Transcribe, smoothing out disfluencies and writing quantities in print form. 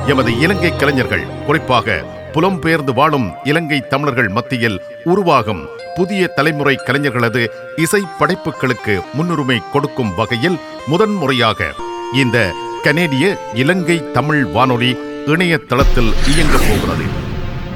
எமது இலங்கை கலைஞர்கள், குறிப்பாக புலம்பெயர்ந்து வாழும் இலங்கை தமிழர்கள் மத்தியில் உருவாகும் புதிய தலைமுறை கலைஞர்களது இசை படைப்புகளுக்கு முன்னுரிமை கொடுக்கும் வகையில் முதன்முறையாக இந்த கனேடிய இலங்கை தமிழ் வானொலி இணையதளத்தில் இயங்கப் போகிறது.